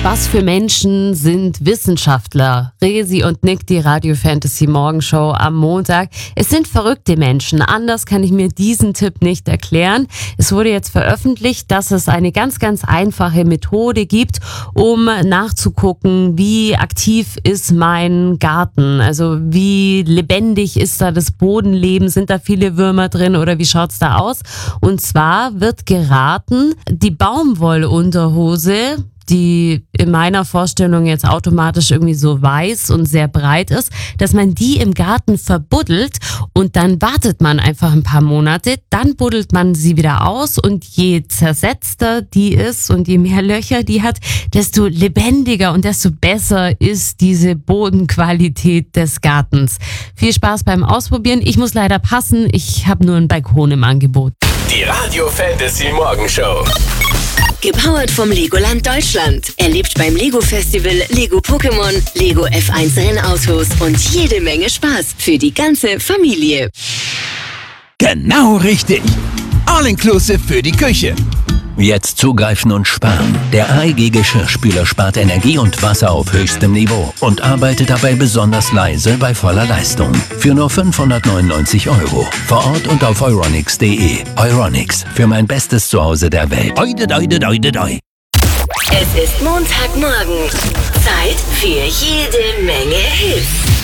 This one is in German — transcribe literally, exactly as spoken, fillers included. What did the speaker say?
Was für Menschen sind Wissenschaftler? Resi und Nick, die Radio Fantasy Morgenshow am Montag. Es sind verrückte Menschen. Anders kann ich mir diesen Tipp nicht erklären. Es wurde jetzt veröffentlicht, dass es eine ganz, ganz einfache Methode gibt, um nachzugucken, wie aktiv ist mein Garten? Also wie lebendig ist da das Bodenleben? Sind da viele Würmer drin oder wie schaut's da aus? Und zwar wird geraten, die Baumwollunterhose, die in meiner Vorstellung jetzt automatisch irgendwie so weiß und sehr breit ist, dass man die im Garten verbuddelt und dann wartet man einfach ein paar Monate, dann buddelt man sie wieder aus und je zersetzter die ist und je mehr Löcher die hat, desto lebendiger und desto besser ist diese Bodenqualität des Gartens. Viel Spaß beim Ausprobieren. Ich muss leider passen, ich habe nur einen Balkon im Angebot. Die Radio Fantasy Morgenshow. Gepowert vom Legoland Deutschland. Erlebt beim Lego Festival Lego Pokémon, Lego F eins Rennautos und jede Menge Spaß für die ganze Familie. Genau richtig. All-inclusive für die Küche. Jetzt zugreifen und sparen. Der A E G Geschirrspüler spart Energie und Wasser auf höchstem Niveau und arbeitet dabei besonders leise bei voller Leistung. Für nur fünfhundertneunundneunzig Euro. Vor Ort und auf euronics punkt de. Euronics, für mein bestes Zuhause der Welt. Oide, oide, oide, oide. Es ist Montagmorgen. Zeit für jede Menge Hits.